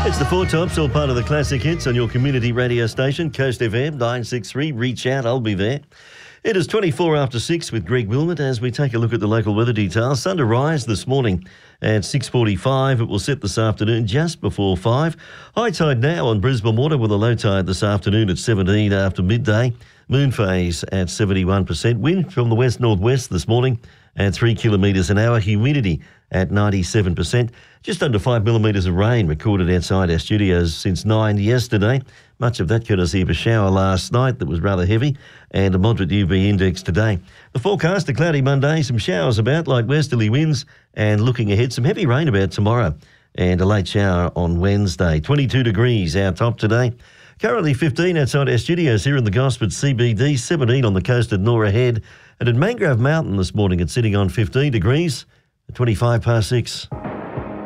It's the Four Tops, all part of the classic hits on your community radio station, Coast FM 963. Reach out, I'll be there. It is 24 after 6 with Greg Wilmot as we take a look at the local weather details. Sun to rise this morning at 6:45. It will set this afternoon just before 5. High tide now on Brisbane Water with a low tide this afternoon at 17 after midday. Moon phase at 71%. Wind from the west-northwest this morning at 3 kilometres an hour. Humidity at 97%. Just under 5 millimetres of rain recorded outside our studios since 9 yesterday. Much of that courtesy of a shower last night that was rather heavy and a moderate UV index today. The forecast, a cloudy Monday, some showers about like westerly winds, and looking ahead, some heavy rain about tomorrow and a late shower on Wednesday. 22 degrees our top today. Currently 15 outside our studios here in the Gosford CBD, 17 on the coast at Norah Head, and at Mangrove Mountain this morning it's sitting on 15 degrees, 25 past 6.